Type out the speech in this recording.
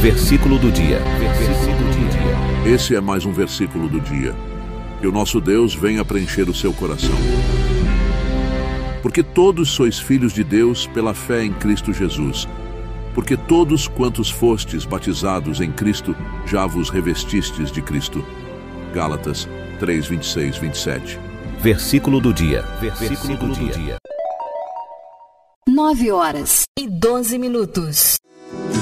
Versículo do dia. Esse é mais um versículo do dia. Que o nosso Deus venha preencher o seu coração. Porque todos sois filhos de Deus pela fé em Cristo Jesus. Porque todos quantos fostes batizados em Cristo, já vos revestistes de Cristo. Gálatas 3, 26, 27. Versículo do dia. Versículo do dia. 9h12.